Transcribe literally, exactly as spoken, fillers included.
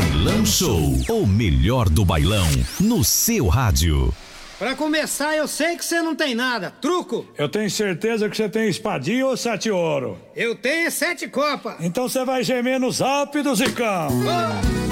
Bailão Show, o melhor do bailão, no seu rádio. Pra começar, eu sei que você não tem nada. Truco? Eu tenho certeza que você tem espadinha ou sete ouro? Eu tenho sete copas. Então você vai gemer nos Alpes do Zicão. Oh.